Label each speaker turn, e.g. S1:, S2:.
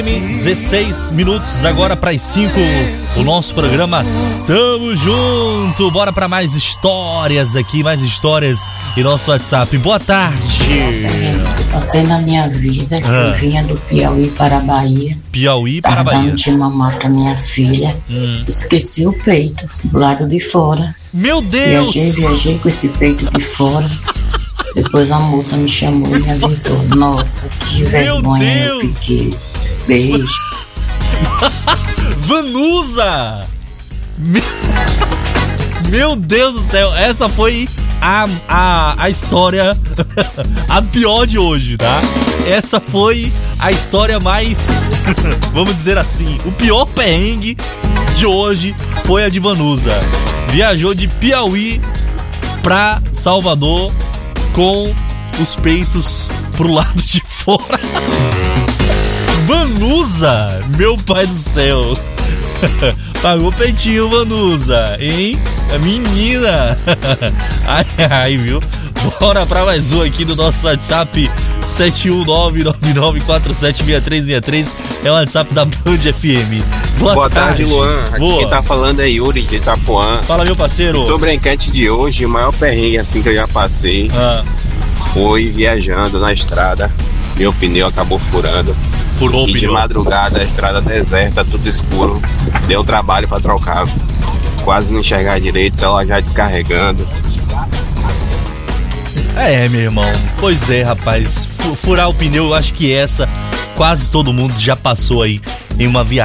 S1: 16 minutos agora para as 5. O nosso programa Tamo Junto. Bora para mais histórias aqui, mais histórias em nosso WhatsApp. Boa tarde.
S2: Passei na minha vida que eu vinha do Piauí para a Bahia.
S1: Piauí para a Bahia.
S2: Dando de mamar para minha filha. Esqueci o peito do lado de fora.
S1: Meu Deus!
S2: Viajei com esse peito de fora. Depois a moça me chamou e me avisou. Nossa, que vergonha eu fiquei. Beijo.
S1: Vanusa! Meu Deus do céu, essa foi a história, a pior de hoje, tá? Essa foi a história mais, vamos dizer assim, o pior perrengue de hoje foi a de Vanusa. Viajou de Piauí pra Salvador com os peitos pro lado de fora. Vanusa, meu pai do céu. Pagou peitinho, Vanusa, hein? A menina. Ai, ai, viu? Bora pra mais um aqui no nosso WhatsApp 71999476363. É o WhatsApp da Band FM.
S3: Boa tarde, Luan. Aqui quem tá falando é Yuri de Itapuã.
S1: Fala, meu parceiro.
S3: E sobre a enquete de hoje, o maior perrengue assim que eu já passei foi viajando na estrada. Meu pneu acabou furando.
S1: Furou o pneu.
S3: De madrugada, a estrada deserta, tudo escuro. Deu trabalho pra trocar. Quase não enxergar direito, celular já descarregando.
S1: É, meu irmão. Pois é, rapaz. Furar o pneu, eu acho que essa quase todo mundo já passou aí em uma viagem.